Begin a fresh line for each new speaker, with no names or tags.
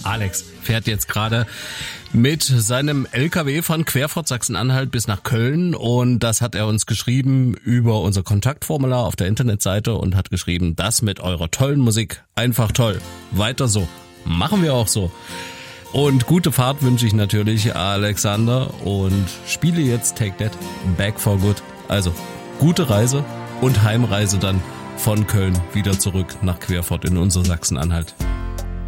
Alex fährt jetzt gerade mit seinem LKW von Querfurt Sachsen-Anhalt bis nach Köln und das hat er uns geschrieben über unser Kontaktformular auf der Internetseite und hat geschrieben, das mit eurer tollen Musik, einfach toll, weiter so, machen wir auch so. Und gute Fahrt wünsche ich natürlich Alexander und spiele jetzt Take That Back for Good. Also gute Reise und Heimreise dann von Köln wieder zurück nach Querfurt in unser Sachsen-Anhalt.